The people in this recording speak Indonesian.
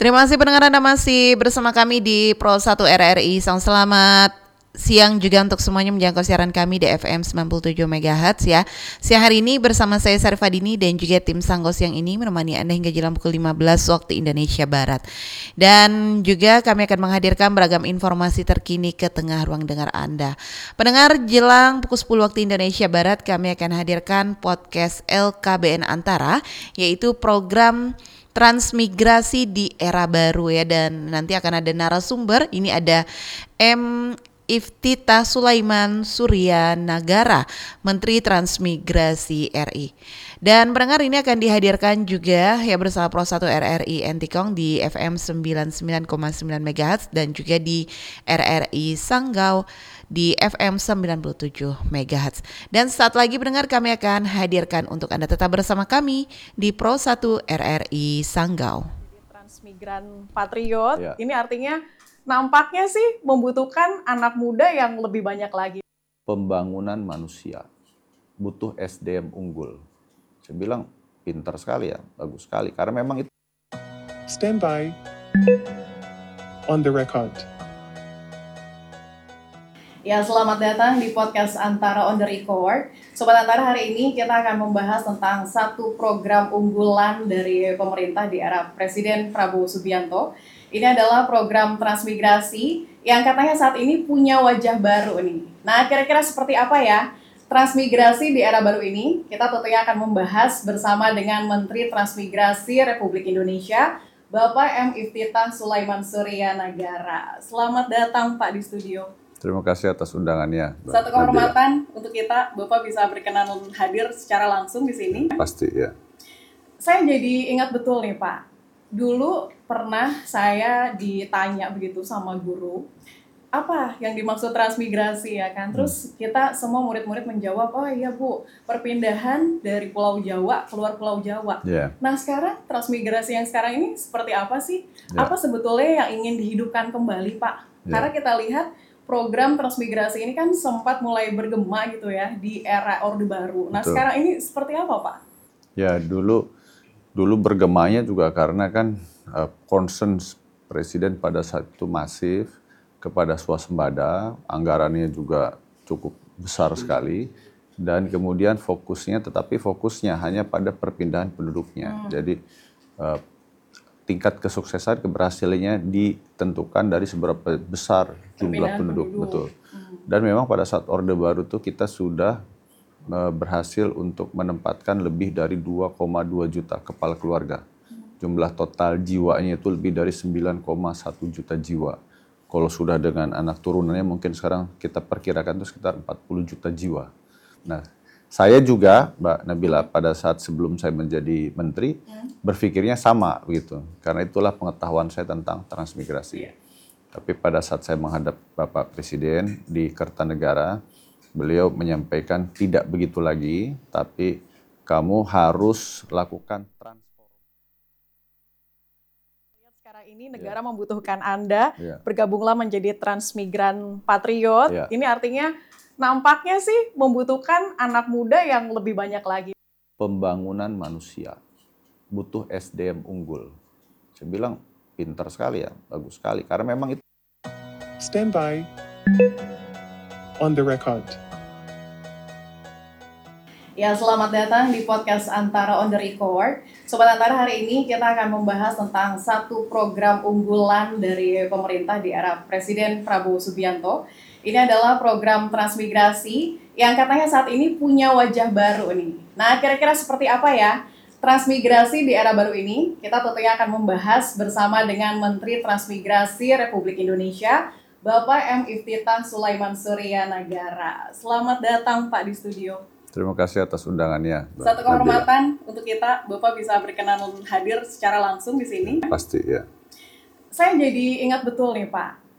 Terima kasih pendengar, Anda masih bersama kami di Pro 1 RRI. Selamat siang juga untuk semuanya menjangkau siaran kami di FM 97 MHz ya. Siang hari ini bersama saya Sarifadini dan juga tim Sanggo Siang ini menemani Anda hingga jelang pukul 15 waktu Indonesia Barat. Dan juga kami akan menghadirkan beragam informasi terkini ke tengah ruang dengar Anda. Pendengar, jelang pukul 10 waktu Indonesia Barat kami akan hadirkan podcast LKBN Antara, yaitu program transmigrasi di era baru ya, dan nanti akan ada narasumber. Ini ada Iftitah Sulaiman Surya Nagara, Menteri Transmigrasi RI. Dan pendengar, ini akan dihadirkan juga ya bersama Pro 1 RRI Entikong di FM 99,9 MHz dan juga di RRI Sanggau di FM 97 MHz. Dan saat lagi pendengar kami akan hadirkan untuk Anda tetap bersama kami di Pro 1 RRI Sanggau. Transmigran Patriot, ya. Ini artinya nampaknya sih membutuhkan anak muda yang lebih banyak lagi. Pembangunan manusia butuh SDM unggul. Saya bilang pintar sekali ya, bagus sekali. Karena memang itu. Stand by. On the record. Ya, selamat datang di podcast Antara on the record. Sobat Antara, hari ini kita akan membahas tentang satu program unggulan dari pemerintah di era Presiden Prabowo Subianto. Ini adalah program transmigrasi yang katanya saat ini punya wajah baru nih. Nah, kira-kira seperti apa ya transmigrasi di era baru ini? Kita tentunya akan membahas bersama dengan Menteri Transmigrasi Republik Indonesia, Bapak M. Iftitah Sulaiman Surya Nagara. Selamat datang Pak di studio. Terima kasih atas undangannya. Satu kehormatan untuk kita, Bapak bisa berkenan hadir secara langsung di sini. Pasti ya. Saya jadi ingat betul nih Pak. Dulu pernah saya ditanya begitu sama guru, apa yang dimaksud transmigrasi ya kan? Terus kita semua murid-murid menjawab, oh iya Bu, perpindahan dari Pulau Jawa keluar Pulau Jawa. Yeah. Nah sekarang transmigrasi yang sekarang ini seperti apa sih? Yeah. Apa sebetulnya yang ingin dihidupkan kembali Pak? Yeah. Karena kita lihat program transmigrasi ini kan sempat mulai bergema gitu ya di era Orde Baru. Nah betul. Sekarang ini seperti apa Pak? Ya dulu bergemanya juga karena kan concern Presiden pada saat itu masif kepada swasembada, anggarannya juga cukup besar sekali, dan kemudian fokusnya hanya pada perpindahan penduduknya. Jadi tingkat kesuksesan keberhasilannya ditentukan dari seberapa besar jumlah penduduk. Betul. Dan memang pada saat Orde Baru itu kita sudah berhasil untuk menempatkan lebih dari 2,2 juta kepala keluarga. Jumlah total jiwanya itu lebih dari 9,1 juta jiwa. Kalau sudah dengan anak turunannya mungkin sekarang kita perkirakan itu sekitar 40 juta jiwa. Nah, saya juga Mbak Nabila pada saat sebelum saya menjadi menteri berpikirnya sama begitu. Karena itulah pengetahuan saya tentang transmigrasi. Tapi pada saat saya menghadap Bapak Presiden di Kertanegara, beliau menyampaikan tidak begitu lagi, tapi kamu harus lakukan transformasi. Sekarang ini negara membutuhkan Anda, bergabunglah menjadi transmigran patriot. Ini artinya nampaknya sih membutuhkan anak muda yang lebih banyak lagi. Pembangunan manusia butuh SDM unggul. Saya bilang pintar sekali ya, bagus sekali. Karena memang itu. Stand by. On the record. Ya, selamat datang di podcast Antara on the record. Sobat Antara, hari ini kita akan membahas tentang satu program unggulan dari pemerintah di era Presiden Prabowo Subianto. Ini adalah program transmigrasi yang katanya saat ini punya wajah baru nih. Nah, kira-kira seperti apa ya transmigrasi di era baru ini? Kita tentunya akan membahas bersama dengan Menteri Transmigrasi Republik Indonesia, Bapak M. Iftitah Sulaiman Surya Nagara. Selamat datang Pak di studio. Terima kasih atas undangannya. Satu kehormatan untuk kita, Bapak bisa berkenan hadir secara langsung di sini. Pasti ya. Saya jadi ingat betul nih Pak.